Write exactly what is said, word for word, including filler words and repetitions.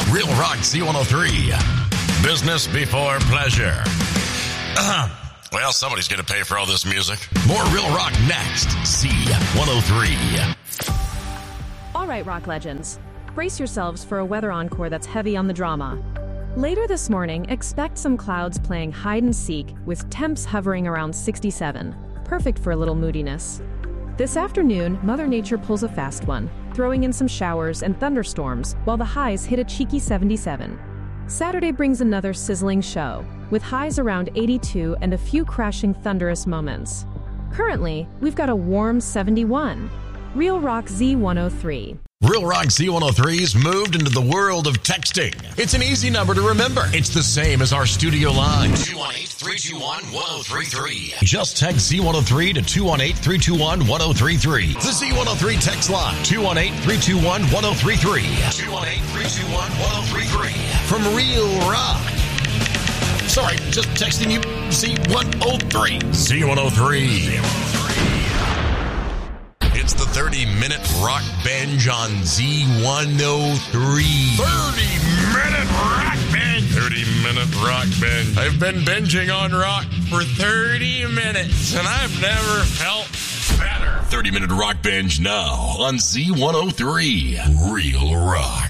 Real Rock Z one oh three. Business before pleasure. Well, somebody's going to pay for all this music. More Real Rock next. Z one oh three. All right, rock legends. Brace yourselves for a weather encore that's heavy on the drama. Later this morning, expect some clouds playing hide and seek with temps hovering around sixty-seven. Perfect for a little moodiness. This afternoon, Mother Nature pulls a fast one, throwing in some showers and thunderstorms while the highs hit a cheeky seventy-seven. Saturday brings another sizzling show, with highs around eighty-two and a few crashing thunderous moments. Currently, we've got a warm seventy-one. Real Rock Z one oh three. Real Rock Z one oh three's moved into the world of texting. It's an easy number to remember. It's the same as our studio line. two one eight, three two one, one oh three three. Just text Z one oh three to two one eight, three two one, one oh three three. The Z one oh three text line. two one eight, three two one, one oh three three. two one eight, three two one, one oh three three. From Real Rock. Sorry, just texting you Z one oh three. Z one oh three. It's the thirty-minute rock binge on Z one oh three. thirty-minute rock binge. thirty-minute rock binge. I've been binging on rock for thirty minutes, and I've never felt better. thirty-minute rock binge now on Z one oh three. Real Rock.